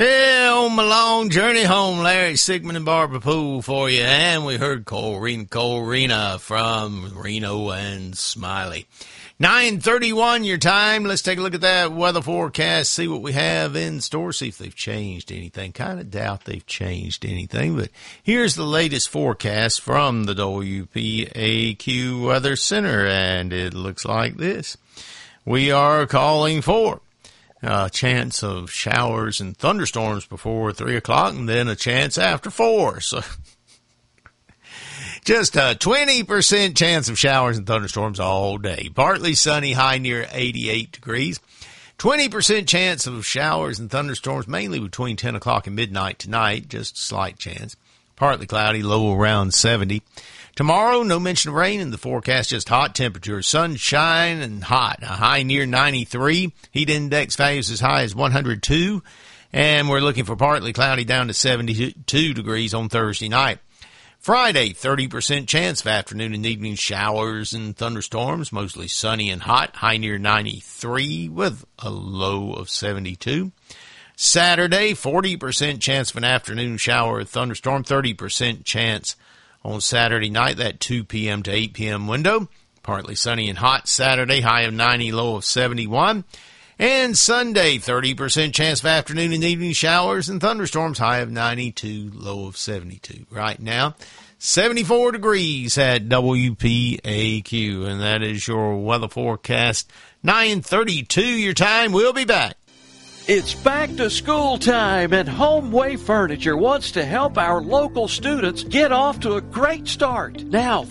Yeah, on my long journey home, Larry Sigmund and Barbara Poole for you. And we heard Corrina from Reno and Smiley. 9:31 your time. Let's take a look at that weather forecast, see what we have in store, see if they've changed anything. Kind of doubt they've changed anything, but here's the latest forecast from the WPAQ Weather Center, and it looks like this. We are calling for a chance of showers and thunderstorms before 3 o'clock, and then a chance after 4. So just a 20% chance of showers and thunderstorms all day. Partly sunny, high near 88 degrees. 20% chance of showers and thunderstorms, mainly between 10 o'clock and midnight tonight. Just a slight chance. Partly cloudy, low around 70. Tomorrow, no mention of rain in the forecast, just hot temperatures, sunshine and hot. A high near 93. Heat index values as high as 102. And we're looking for partly cloudy down to 72 degrees on Thursday night. Friday, 30% chance of afternoon and evening showers and thunderstorms, mostly sunny and hot, high near 93 with a low of 72. Saturday, 40% chance of an afternoon shower or thunderstorm, 30% chance on Saturday night, that 2 p.m. to 8 p.m. window. Partly sunny and hot Saturday, high of 90, low of 71. And Sunday, 30% chance of afternoon and evening showers and thunderstorms, high of 92, low of 72. Right now, 74 degrees at WPAQ, and that is your weather forecast. 9:32 your time. We'll be back. It's back to school time, and Homeway Furniture wants to help our local students get off to a great start. Now,